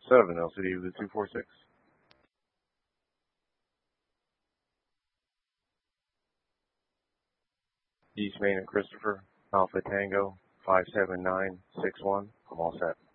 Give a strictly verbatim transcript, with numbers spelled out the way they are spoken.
seven, L C D with two four six. East Main at Christopher, Alpha Tango, five seven nine six one. I'm all set.